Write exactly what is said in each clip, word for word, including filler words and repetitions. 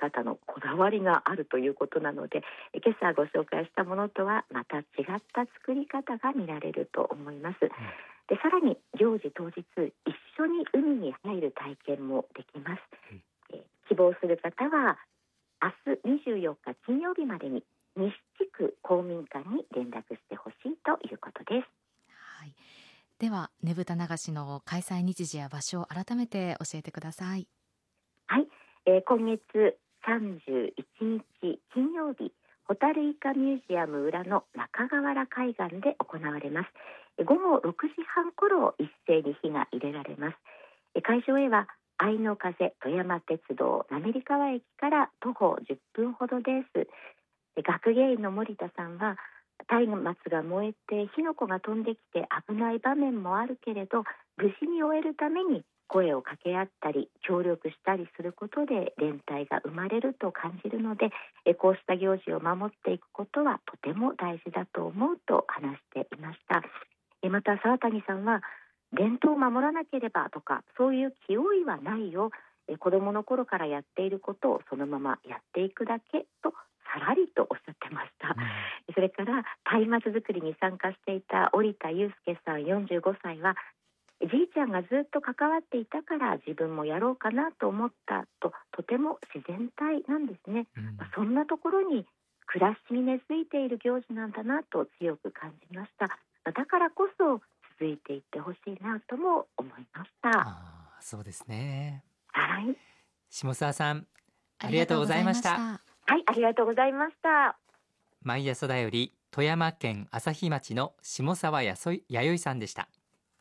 方のこだわりがあるということなので、今朝ご紹介したものとはまた違った作り方が見られると思います。でさらに行事当日一緒に海に入る体験もできます。えー希望する方は明日にじゅうよっか金曜日までに西地区公民館に連絡してほしいということです。 はい、ではねぶた流しの開催日時や場所を改めて教えてください。 はい、えー、今月さんじゅういちにち金曜日、ホタルイカミュージアム裏の中河原海岸で行われます。午後ろくじはん頃一斉に火が入れられます。会場へは愛の風富山鉄道滑川駅から徒歩じゅっぷんほどです。学芸員の森田さんは、松明が燃えて火の粉が飛んできて危ない場面もあるけれど、無事に終えるために声を掛け合ったり協力したりすることで連帯が生まれると感じるので、こうした行事を守っていくことはとても大事だと思うと話していました。また沢谷さんは、伝統を守らなければとかそういう気負いはないよ、子どもの頃からやっていることをそのままやっていくだけとさらりとおっしゃってました。うん、それから松明作りに参加していた織田祐介さんよんじゅうごさいは、じいちゃんがずっと関わっていたから自分もやろうかなと思ったと、とても自然体なんですね。うん、そんなところに暮らしに根付いている行事なんだなと強く感じました。だからこそ続いていってほしいなとも思いました。 あ、そうですね。 はい、 下沢さんありがとうございました。 はい、ありがとうございました。 毎朝だより富山県朝日町の下沢やそい弥生さんでした。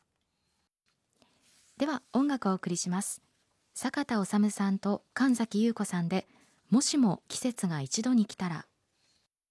では音楽をお送りします。坂田治さんと神崎優子さんで、もしも季節が一度に来たら。